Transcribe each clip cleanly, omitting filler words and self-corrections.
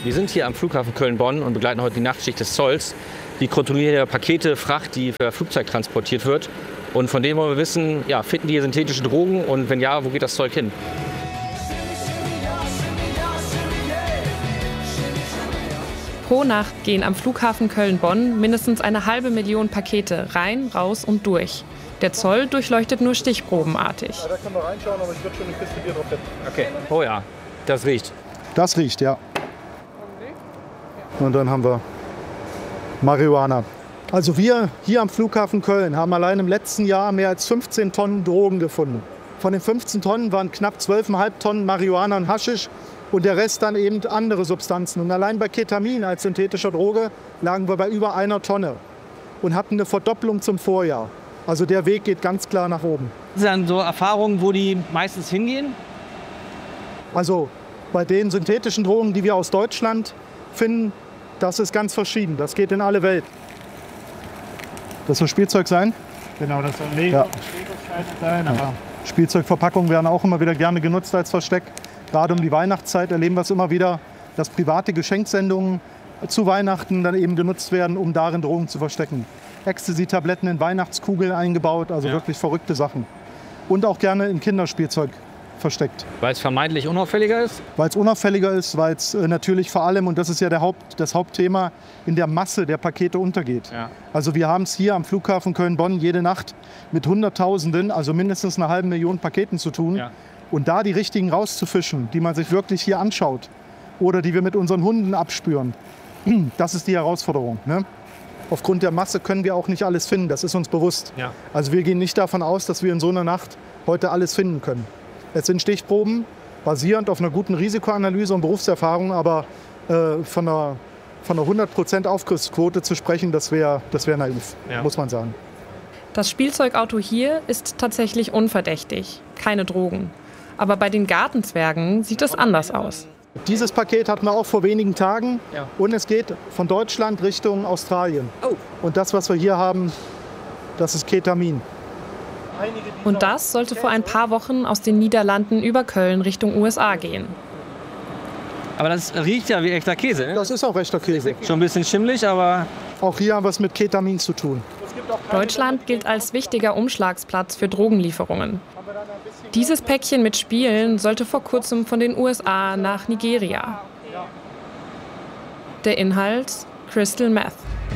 Wir sind hier am Flughafen Köln-Bonn und begleiten heute die Nachtschicht des Zolls. Die kontrollieren hier Pakete, Fracht, die per Flugzeug transportiert wird. Und von denen wollen wir wissen, ja, finden die hier synthetische Drogen und wenn ja, wo geht das Zeug hin? Pro Nacht gehen am Flughafen Köln-Bonn mindestens 500.000 Pakete rein, raus und durch. Der Zoll durchleuchtet nur stichprobenartig. Ja, da können wir reinschauen, aber ich würde schon eine Kiste Bier drauf setzen. Okay. Oh ja, das riecht. Das riecht, ja. Und dann haben wir Marihuana. Also wir hier am Flughafen Köln haben allein im letzten Jahr mehr als 15 Tonnen Drogen gefunden. Von den 15 Tonnen waren knapp 12,5 Tonnen Marihuana und Haschisch und der Rest dann eben andere Substanzen. Und allein bei Ketamin als synthetischer Droge lagen wir bei über 1 Tonne und hatten eine Verdopplung zum Vorjahr. Also der Weg geht ganz klar nach oben. Das sind dann so Erfahrungen, wo die meistens hingehen? Also bei den synthetischen Drogen, die wir aus Deutschland finden, das ist ganz verschieden. Das geht in alle Welt. Das soll Spielzeug sein? Genau, das soll Lego sein. Aber Spielzeugverpackungen werden auch immer wieder gerne genutzt als Versteck. Gerade um die Weihnachtszeit erleben wir es immer wieder, dass private Geschenksendungen zu Weihnachten dann eben genutzt werden, um darin Drogen zu verstecken. Ecstasy-Tabletten in Weihnachtskugeln eingebaut, also wirklich verrückte Sachen. Und auch gerne in Kinderspielzeug versteckt. Weil es vermeintlich unauffälliger ist? Weil es unauffälliger ist, weil es natürlich vor allem, und das ist ja das Hauptthema, in der Masse der Pakete untergeht. Ja. Also wir haben es hier am Flughafen Köln-Bonn jede Nacht mit Hunderttausenden, also mindestens 500.000 Paketen zu tun. Ja. Und da die richtigen rauszufischen, die man sich wirklich hier anschaut oder die wir mit unseren Hunden abspüren, das ist die Herausforderung. Ne? Aufgrund der Masse können wir auch nicht alles finden, das ist uns bewusst. Ja. Also wir gehen nicht davon aus, dass wir in so einer Nacht heute alles finden können. Es sind Stichproben, basierend auf einer guten Risikoanalyse und Berufserfahrung, aber von einer 100% Aufgriffsquote zu sprechen, das wär naiv, muss man sagen. Das Spielzeugauto hier ist tatsächlich unverdächtig, keine Drogen. Aber bei den Gartenzwergen sieht es anders aus. Dieses Paket hatten wir auch vor wenigen Tagen und es geht von Deutschland Richtung Australien. Oh. Und das, was wir hier haben, das ist Ketamin. Und das sollte vor ein paar Wochen aus den Niederlanden über Köln Richtung USA gehen. Aber das riecht ja wie echter Käse, ne? Das ist auch echter Käse. Schon ein bisschen schimmelig, aber... Auch hier haben wir es mit Ketamin zu tun. Deutschland gilt als wichtiger Umschlagsplatz für Drogenlieferungen. Dieses Päckchen mit Spielen sollte vor kurzem von den USA nach Nigeria. Der Inhalt: Crystal Meth.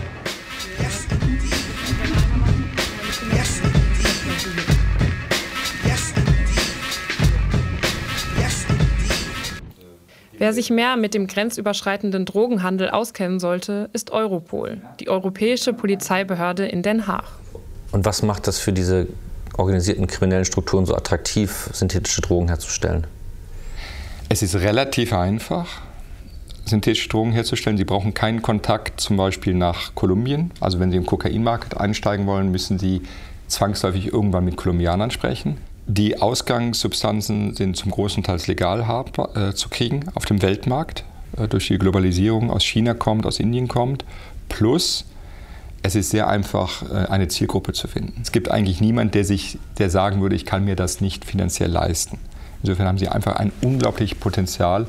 Wer sich mehr mit dem grenzüberschreitenden Drogenhandel auskennen sollte, ist Europol, die europäische Polizeibehörde in Den Haag. Und was macht das für diese organisierten kriminellen Strukturen so attraktiv, synthetische Drogen herzustellen? Es ist relativ einfach, synthetische Drogen herzustellen. Sie brauchen keinen Kontakt zum Beispiel nach Kolumbien. Also wenn Sie im Kokainmarkt einsteigen wollen, müssen Sie zwangsläufig irgendwann mit Kolumbianern sprechen. Die Ausgangssubstanzen sind zum großen Teil legal zu kriegen auf dem Weltmarkt, durch die Globalisierung aus China kommt, aus Indien kommt. Plus, es ist sehr einfach, eine Zielgruppe zu finden. Es gibt eigentlich niemanden, der sagen würde, ich kann mir das nicht finanziell leisten. Insofern haben Sie einfach ein unglaubliches Potenzial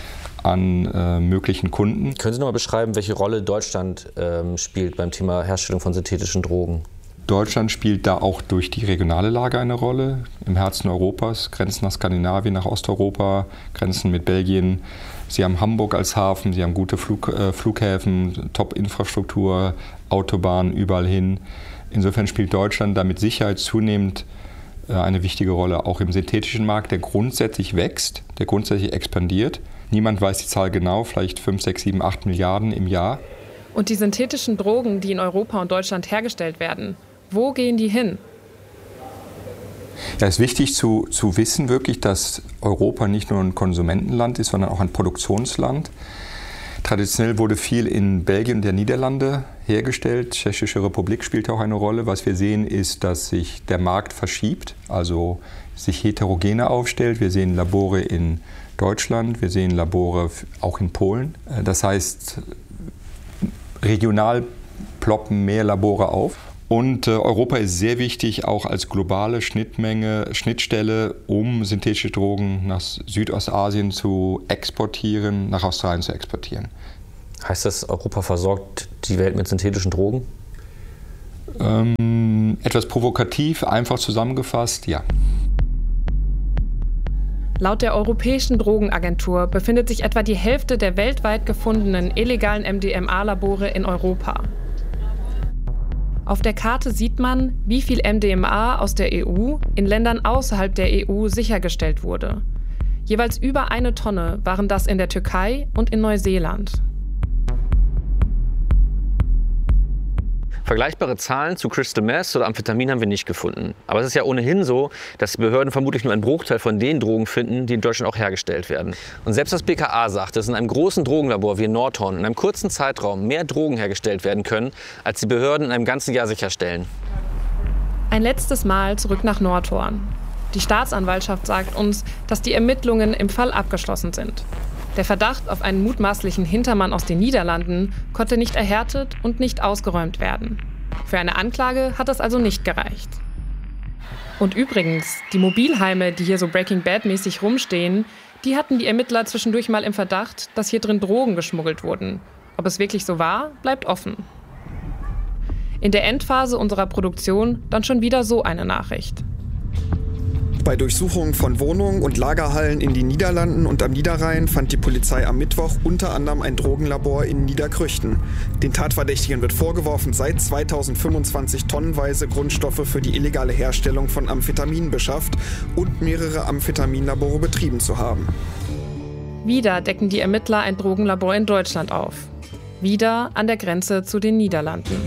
an möglichen Kunden. Können Sie noch mal beschreiben, welche Rolle Deutschland spielt beim Thema Herstellung von synthetischen Drogen? Deutschland spielt da auch durch die regionale Lage eine Rolle. Im Herzen Europas, Grenzen nach Skandinavien, nach Osteuropa, Grenzen mit Belgien. Sie haben Hamburg als Hafen, Sie haben gute Flughäfen, Top-Infrastruktur, Autobahnen überall hin. Insofern spielt Deutschland da mit Sicherheit zunehmend eine wichtige Rolle, auch im synthetischen Markt, der grundsätzlich wächst, der grundsätzlich expandiert. Niemand weiß die Zahl genau, vielleicht 5, 6, 7, 8 Milliarden im Jahr. Und die synthetischen Drogen, die in Europa und Deutschland hergestellt werden, wo gehen die hin? Ja, es ist wichtig zu wissen wirklich, dass Europa nicht nur ein Konsumentenland ist, sondern auch ein Produktionsland. Traditionell wurde viel in Belgien und der Niederlande hergestellt. Tschechische Republik spielt auch eine Rolle. Was wir sehen, ist, dass sich der Markt verschiebt, also sich heterogener aufstellt. Wir sehen Labore in Deutschland, wir sehen Labore auch in Polen. Das heißt, regional ploppen mehr Labore auf. Und Europa ist sehr wichtig, auch als globale Schnittstelle, um synthetische Drogen nach Südostasien zu exportieren, nach Australien zu exportieren. Heißt das, Europa versorgt die Welt mit synthetischen Drogen? Etwas provokativ, einfach zusammengefasst, ja. Laut der Europäischen Drogenagentur befindet sich etwa die Hälfte der weltweit gefundenen illegalen MDMA-Labore in Europa. Auf der Karte sieht man, wie viel MDMA aus der EU in Ländern außerhalb der EU sichergestellt wurde. Jeweils über 1 Tonne waren das in der Türkei und in Neuseeland. Vergleichbare Zahlen zu Crystal Meth oder Amphetamin haben wir nicht gefunden. Aber es ist ja ohnehin so, dass die Behörden vermutlich nur einen Bruchteil von den Drogen finden, die in Deutschland auch hergestellt werden. Und selbst das BKA sagt, dass in einem großen Drogenlabor wie in Nordhorn in einem kurzen Zeitraum mehr Drogen hergestellt werden können, als die Behörden in einem ganzen Jahr sicherstellen. Ein letztes Mal zurück nach Nordhorn. Die Staatsanwaltschaft sagt uns, dass die Ermittlungen im Fall abgeschlossen sind. Der Verdacht auf einen mutmaßlichen Hintermann aus den Niederlanden konnte nicht erhärtet und nicht ausgeräumt werden. Für eine Anklage hat das also nicht gereicht. Und übrigens, die Mobilheime, die hier so Breaking Bad-mäßig rumstehen, die hatten die Ermittler zwischendurch mal im Verdacht, dass hier drin Drogen geschmuggelt wurden. Ob es wirklich so war, bleibt offen. In der Endphase unserer Produktion dann schon wieder so eine Nachricht. Bei Durchsuchungen von Wohnungen und Lagerhallen in den Niederlanden und am Niederrhein fand die Polizei am Mittwoch unter anderem ein Drogenlabor in Niederkrüchten. Den Tatverdächtigen wird vorgeworfen, seit 2025 tonnenweise Grundstoffe für die illegale Herstellung von Amphetamin beschafft und mehrere Amphetaminlabore betrieben zu haben. Wieder decken die Ermittler ein Drogenlabor in Deutschland auf. Wieder an der Grenze zu den Niederlanden.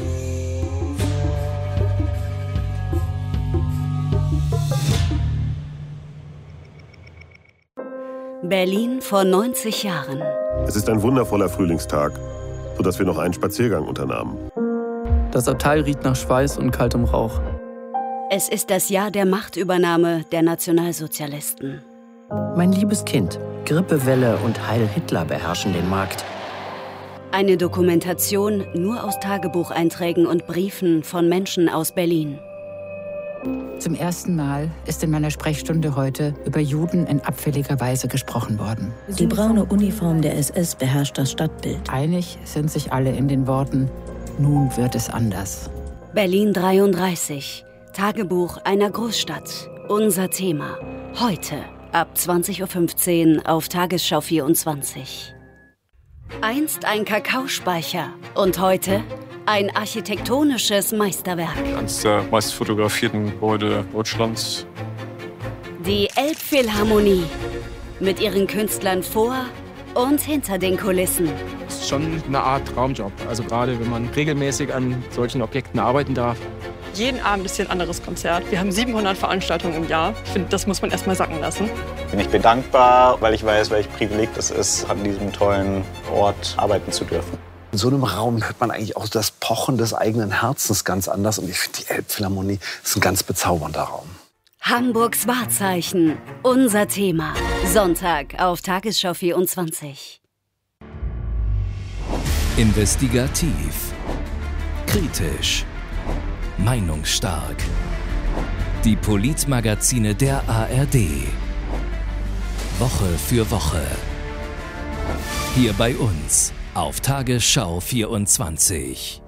Berlin vor 90 Jahren. Es ist ein wundervoller Frühlingstag, sodass wir noch einen Spaziergang unternahmen. Das Abteil riecht nach Schweiß und kaltem Rauch. Es ist das Jahr der Machtübernahme der Nationalsozialisten. Mein liebes Kind, Grippewelle und Heil Hitler beherrschen den Markt. Eine Dokumentation nur aus Tagebucheinträgen und Briefen von Menschen aus Berlin. Zum ersten Mal ist in meiner Sprechstunde heute über Juden in abfälliger Weise gesprochen worden. Die braune Uniform der SS beherrscht das Stadtbild. Einig sind sich alle in den Worten, nun wird es anders. Berlin 33, Tagebuch einer Großstadt. Unser Thema. Heute ab 20:15 Uhr auf Tagesschau 24. Einst ein Kakaospeicher und heute ein architektonisches Meisterwerk. Eines der meist fotografierten Gebäude Deutschlands. Die Elbphilharmonie mit ihren Künstlern vor und hinter den Kulissen. Das ist schon eine Art Traumjob. Also gerade wenn man regelmäßig an solchen Objekten arbeiten darf. Jeden Abend ist hier ein anderes Konzert. Wir haben 700 Veranstaltungen im Jahr. Ich finde, das muss man erst mal sacken lassen. Ich bin dankbar, weil ich weiß, welch Privileg das ist, an diesem tollen Ort arbeiten zu dürfen. In so einem Raum hört man eigentlich auch das Pochen des eigenen Herzens ganz anders. Und ich finde, die Elbphilharmonie ist ein ganz bezaubernder Raum. Hamburgs Wahrzeichen. Unser Thema. Sonntag auf Tagesschau 24. Investigativ. Kritisch. Meinungsstark. Die Politmagazine der ARD. Woche für Woche. Hier bei uns auf Tagesschau 24.